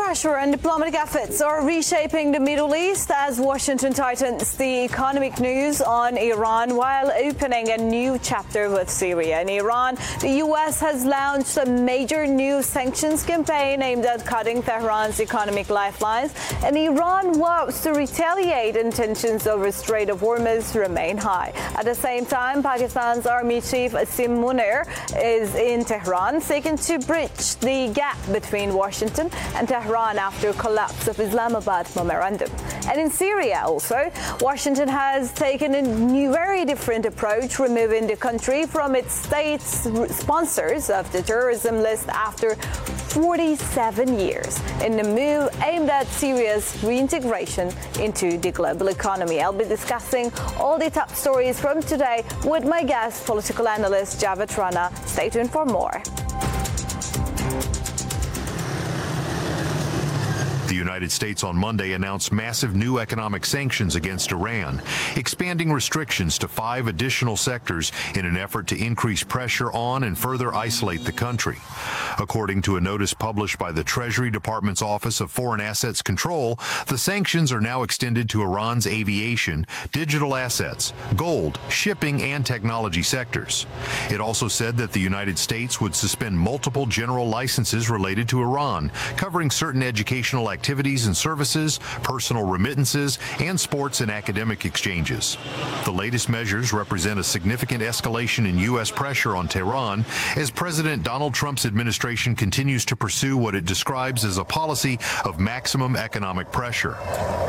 pressure and diplomatic efforts are reshaping the Middle East as Washington tightens the economic news on Iran while opening a new chapter with Syria. In Iran, the U.S. has launched a major new sanctions campaign aimed at cutting Tehran's economic lifelines, and Iran vows to retaliate, and tensions over Strait of Hormuz remain high. At the same time, Pakistan's Army Chief Asim Munir is in Tehran, seeking to bridge the gap between Washington and Tehran after collapse of Islamabad memorandum. And in Syria also, Washington has taken a very different approach, removing the country from its state sponsors of the terrorism list after 47 years in a move aimed at Syria's reintegration into the global economy. I'll be discussing all the top stories from today with my guest, political analyst Javed Rana. Stay tuned for more. The United States on Monday announced massive new economic sanctions against Iran, expanding restrictions to 5 additional sectors in an effort to increase pressure on and further isolate the country. According to a notice published by the Treasury Department's Office of Foreign Assets Control, the sanctions are now extended to Iran's aviation, digital assets, gold, shipping, and technology sectors. It also said that the United States would suspend multiple general licenses related to Iran, covering certain educational activities and services, personal remittances, and sports and academic exchanges. The latest measures represent a significant escalation in U.S. pressure on Tehran as President Donald Trump's administration continues to pursue what it describes as a policy of maximum economic pressure.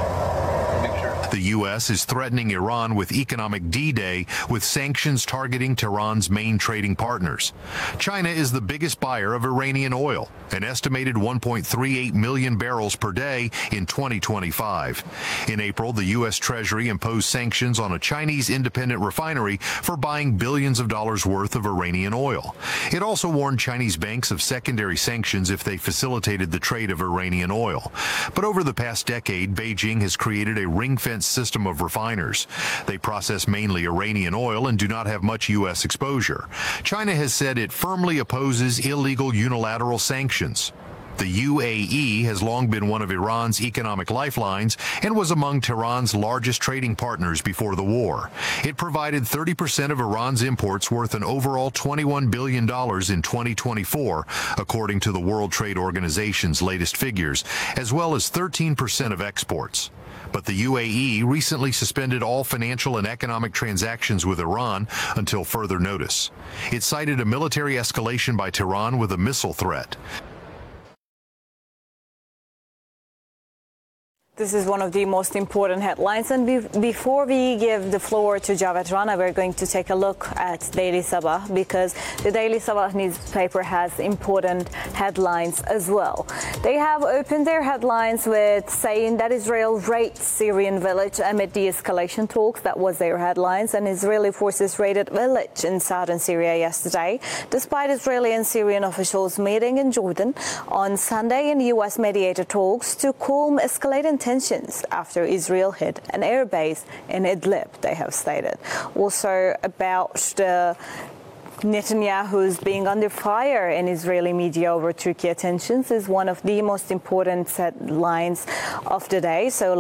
The U.S. is threatening Iran with economic D-Day with sanctions targeting Tehran's main trading partners. China is the biggest buyer of Iranian oil, an estimated 1.38 million barrels per day in 2025. In April, the U.S. Treasury imposed sanctions on a Chinese independent refinery for buying billions of dollars worth of Iranian oil. It also warned Chinese banks of secondary sanctions if they facilitated the trade of Iranian oil. But over the past decade, Beijing has created a ring-fence system of refiners. They process mainly Iranian oil and do not have much U.S. exposure. China has said it firmly opposes illegal unilateral sanctions. The UAE has long been one of Iran's economic lifelines and was among Tehran's largest trading partners before the war. It provided 30% of Iran's imports worth an overall $21 billion in 2024, according to the World Trade Organization's latest figures, as well as 13% of exports. But the UAE recently suspended all financial and economic transactions with Iran until further notice. It cited a military escalation by Tehran with a missile threat. This is one of the most important headlines. And before we give the floor to Javed Rana, we're going to take a look at Daily Sabah, because the Daily Sabah newspaper has important headlines as well. They have opened their headlines with saying that Israel raided Syrian village amid de-escalation talks. That was their headlines. And Israeli forces raided village in southern Syria yesterday, despite Israeli and Syrian officials meeting in Jordan on Sunday in U.S. mediated talks to calm escalating tensions after Israel hit an airbase in Idlib, they have stated. Also about the Netanyahu's being under fire in Israeli media over Turkey tensions is one of the most important headlines of the day. So